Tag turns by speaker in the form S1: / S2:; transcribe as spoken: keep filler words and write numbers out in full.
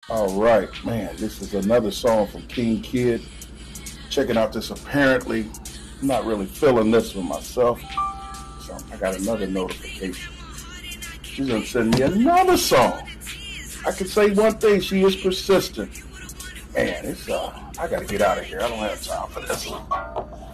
S1: All right, man. This is another song from King Kid. Checking out this apparently. I'm not really feeling this one myself. So I got another notification. She's gonna send me another song. I can say one thing, she is persistent. Man, it's uh I gotta get out of here. I don't have time for this one.